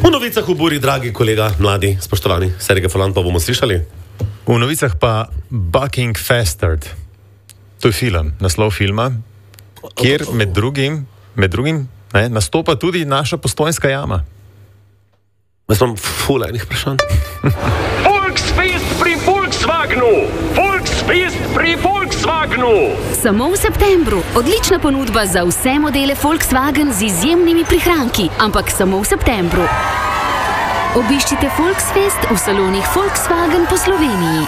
V novicah v buri, dragi kolega, mladi, spoštovani, Sergej Furlan pa bomo slišali. V novicah pa Bucking Fastard. To je film, naslov filma, kjer med drugim nastopa tudi naša Postojnska jama. Jaz imam ful enih vprašanj. Volksfest pri Volkswagenu! Volksfest pri Volkswagenu! Samo v septembru. Odlična ponudba za vse modele Volkswagen z izjemnimi prihranki, ampak samo v septembru. Obiščite Volksfest v salonih Volkswagen po Sloveniji.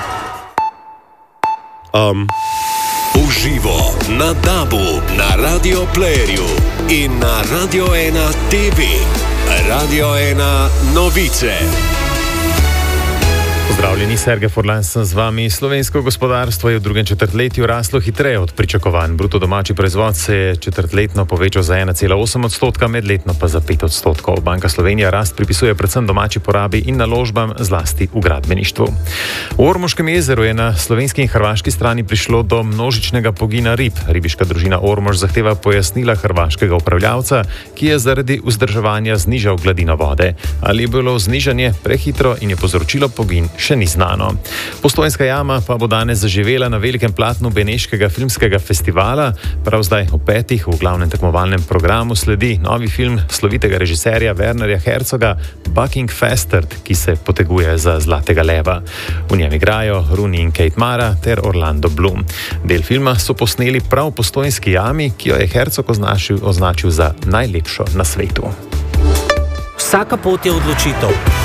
Uživo na DAB-u, na Radio Playerju in na Radio 1 TV. Radio 1 novice. Pozdravljeni, Sergej Furlan sem z vami. Slovensko gospodarstvo je v drugem četrtletju raslo hitreje od pričakovanj. Bruto domači proizvod se je četrtletno povečal za 1,8%, medletno pa za 5%. Banka Slovenija rast pripisuje predvsem domači porabi in naložbam, zlasti v gradbeništvu. V Ormoškem jezeru je na slovenski in hrvaški strani prišlo do množičnega pogina rib. Ribiška družina Ormož zahteva pojasnila hrvaškega upravljavca, ki je zaradi vzdrževanja znižal gladino vode. Ali je bilo znižanje prehitro in je povzročilo pogin, še ni znano. Postojnska jama pa bo danes zaživela na velikem platnu Beneškega filmskega festivala. Prav zdaj ob 5 v glavnem tekmovalnem programu sledi novi film slovitega režiserja Wernerja Herzoga Bucking Fastard, ki se poteguje za Zlatega leva. V njem igrajo Rooney in Kate Mara ter Orlando Bloom. Del filma so posneli prav v Postojnski jami, ki jo je Herzog označil za najlepšo na svetu. Vsaka pot je odločitev.